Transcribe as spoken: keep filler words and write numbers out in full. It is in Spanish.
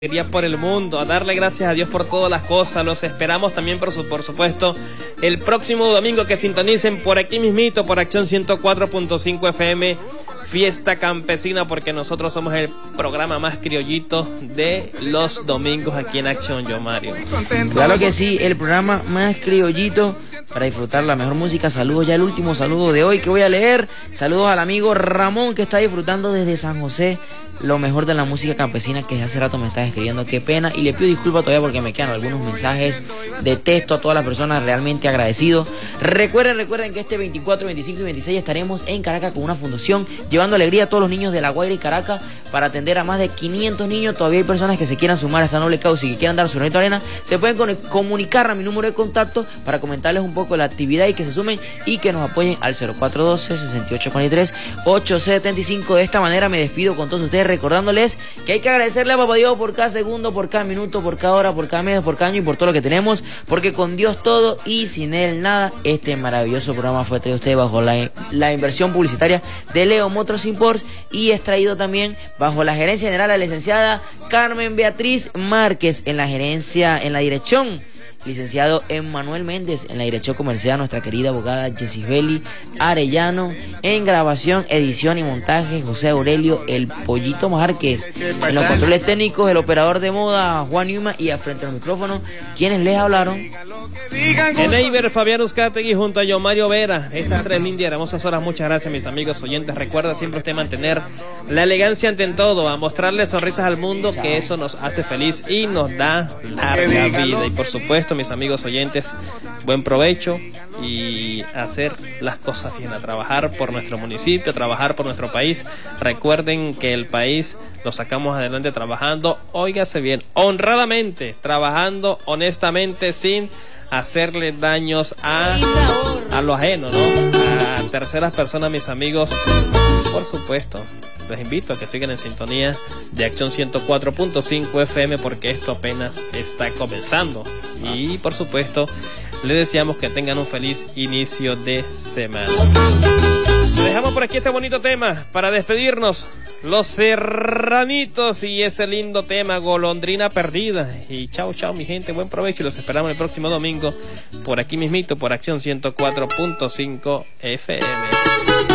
por el mundo, a darle gracias a Dios por todas las cosas. Los esperamos también, por, su, por supuesto, el próximo domingo, que sintonicen por aquí mismito, por Acción ciento cuatro punto cinco F M, Fiesta Campesina, porque nosotros somos el programa más criollito de los domingos aquí en Acción, yo Mario. Claro que sí, el programa más criollito para disfrutar la mejor música. Saludos, ya el último saludo de hoy que voy a leer. Saludos al amigo Ramón, que está disfrutando desde San José lo mejor de la música campesina, que hace rato me está escribiendo. Qué pena, y le pido disculpas todavía porque me quedan algunos mensajes de texto a todas las personas, realmente agradecido. Recuerden, recuerden que este veinticuatro, veinticinco y veintiséis estaremos en Caracas con una fundación llevando alegría a todos los niños de La Guaira y Caracas para atender a más de quinientos niños. Todavía hay personas que se quieran sumar a esta noble causa y que quieran dar su granito de arena. Se pueden comunicar a mi número de contacto para comentarles un poco de la actividad y que se sumen y que nos apoyen al cero cuatro uno dos, seis ocho cuatro tres, ocho siete cinco. De esta manera me despido con todos ustedes, recordándoles que hay que agradecerle a Papá Dios por cada segundo, por cada minuto, por cada hora, por cada mes, por cada año y por todo lo que tenemos, porque con Dios todo y sin Él nada. Este maravilloso programa fue traído a ustedes bajo la, la inversión publicitaria de Leo Motors Imports y extraído también bajo la gerencia general de la licenciada Carmen Beatriz Márquez, en la gerencia, en la dirección, licenciado Emmanuel Méndez, en la dirección comercial nuestra querida abogada Jessibeli Arellano, en grabación, edición y montaje José Aurelio El Pollito Márquez, en los controles técnicos el operador de moda Juan Yuma, y al frente del micrófono quienes les hablaron, en Eiber Fabián Uzcategui junto a yo Mario Vera. Estas tres lindas y hermosas horas, muchas gracias mis amigos oyentes. Recuerda siempre usted mantener la elegancia ante todo, a mostrarle sonrisas al mundo, que eso nos hace feliz y nos da larga vida. Y por supuesto, mis amigos oyentes, buen provecho y hacer las cosas bien, a trabajar por nuestro municipio, a trabajar por nuestro país. Recuerden que el país lo sacamos adelante trabajando, óigase bien, honradamente, trabajando honestamente, sin hacerle daños a, a lo ajeno, ¿no? A terceras personas, mis amigos. Por supuesto, les invito a que sigan en sintonía de Acción ciento cuatro punto cinco F M, porque esto apenas está comenzando. Y por supuesto, les deseamos que tengan un feliz inicio de semana. Les dejamos por aquí este bonito tema para despedirnos, Los Serranitos, y ese lindo tema, Golondrina Perdida. Y chao, chao mi gente, buen provecho, y los esperamos el próximo domingo por aquí mismito, por Acción ciento cuatro punto cinco F M.